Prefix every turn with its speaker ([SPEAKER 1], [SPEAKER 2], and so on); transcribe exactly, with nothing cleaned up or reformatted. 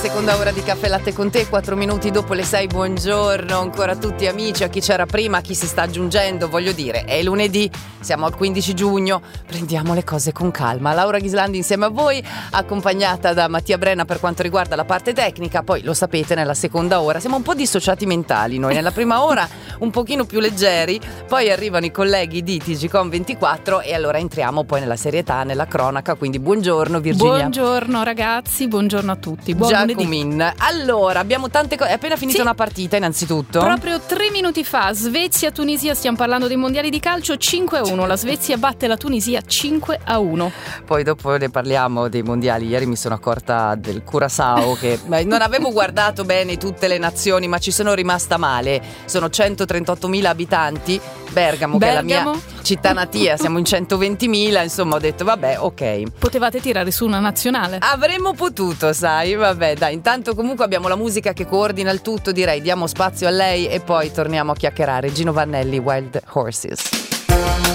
[SPEAKER 1] Seconda ora di Caffè Latte con te, quattro minuti dopo le sei, buongiorno ancora a tutti amici, a chi c'era prima, a chi si sta aggiungendo, voglio dire, è lunedì, siamo al quindici giugno, prendiamo le cose con calma. Laura Ghislandi insieme a voi, accompagnata da Mattia Brenna per quanto riguarda la parte tecnica, poi lo sapete nella seconda ora siamo un po' dissociati mentali noi, nella prima ora un pochino più leggeri, poi arrivano i colleghi di T G Com ventiquattro e allora entriamo poi nella serietà, nella cronaca, quindi buongiorno Virginia.
[SPEAKER 2] Buongiorno ragazzi, buongiorno a tutti, buon lunedì.
[SPEAKER 1] Allora, abbiamo tante cose. È appena finita
[SPEAKER 2] sì.
[SPEAKER 1] una partita, innanzitutto.
[SPEAKER 2] Proprio tre minuti fa, Svezia-Tunisia, stiamo parlando dei mondiali di calcio, cinque a uno. La Svezia batte la Tunisia cinque a uno.
[SPEAKER 1] Poi dopo ne parliamo dei mondiali. Ieri mi sono accorta del Curaçao che non avevo guardato bene tutte le nazioni, ma ci sono rimasta male. Sono centotrentottomila abitanti. Bergamo,
[SPEAKER 2] Bergamo,
[SPEAKER 1] che è la mia città natia, siamo in centoventimila, insomma ho detto vabbè, ok.
[SPEAKER 2] Potevate tirare su una nazionale.
[SPEAKER 1] Avremmo potuto, sai, vabbè, dai, intanto comunque abbiamo la musica che coordina il tutto, direi diamo spazio a lei e poi torniamo a chiacchierare. Gino Vannelli, Wild Horses.